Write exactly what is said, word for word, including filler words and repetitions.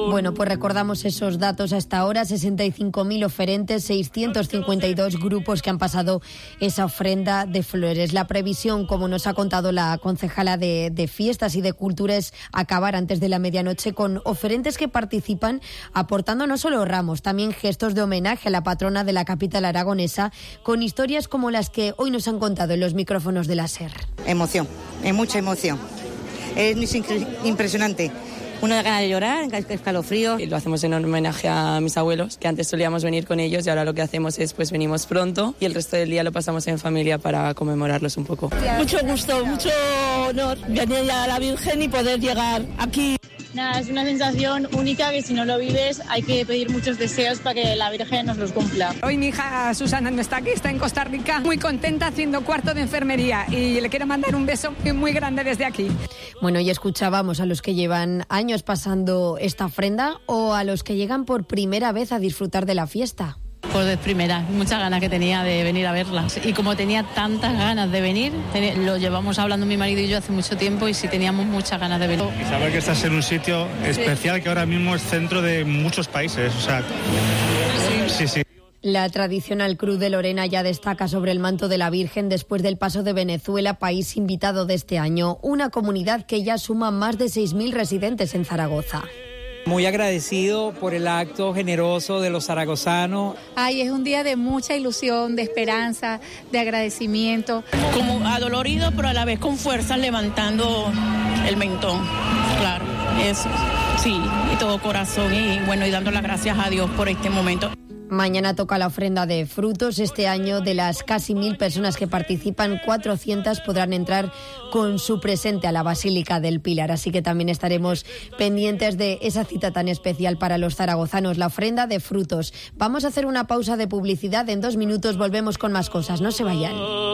Bueno, pues recordamos esos datos hasta ahora, sesenta y cinco mil oferentes, seiscientos cincuenta y dos grupos que han pasado esa ofrenda de flores. La previsión, como nos ha contado la concejala de, de Fiestas y de Cultura, es acabar antes de la medianoche con oferentes que participan aportando no solo ramos, también gestos de homenaje a la patrona de la capital aragonesa, con historias como las que hoy nos han contado en los micrófonos de la SER. Emoción, es mucha emoción. Es impresionante. Una gana de llorar, escalofríos. Lo hacemos en homenaje a mis abuelos, que antes solíamos venir con ellos y ahora lo que hacemos es pues venimos pronto y el resto del día lo pasamos en familia para conmemorarlos un poco. Mucho gusto, mucho honor venir a la Virgen y poder llegar aquí. Nada, es una sensación única que si no lo vives hay que pedir muchos deseos para que la Virgen nos los cumpla. Hoy mi hija Susana no está aquí, está en Costa Rica, muy contenta haciendo cuarto de enfermería y le quiero mandar un beso muy grande desde aquí. Bueno, y escuchábamos a los que llevan años pasando esta ofrenda o a los que llegan por primera vez a disfrutar de la fiesta. Pues de primera, muchas ganas que tenía de venir a verlas. Y como tenía tantas ganas de venir, lo llevamos hablando mi marido y yo hace mucho tiempo y sí teníamos muchas ganas de venir. Y saber que estás en un sitio especial que ahora mismo es centro de muchos países. O sea, sí, sí. La tradicional Cruz de Lorena ya destaca sobre el manto de la Virgen después del paso de Venezuela, país invitado de este año. Una comunidad que ya suma más de seis mil residentes en Zaragoza. Muy agradecido por el acto generoso de los zaragozanos. Ay, es un día de mucha ilusión, de esperanza, de agradecimiento. Como adolorido, pero a la vez con fuerza levantando el mentón. Claro, eso. Sí, y todo corazón y bueno, y dando las gracias a Dios por este momento. Mañana toca la ofrenda de frutos. Este año, de las casi mil personas que participan, cuatrocientas podrán entrar con su presente a la Basílica del Pilar. Así que también estaremos pendientes de esa cita tan especial para los zaragozanos, la ofrenda de frutos. Vamos a hacer una pausa de publicidad. En dos minutos volvemos con más cosas. No se vayan.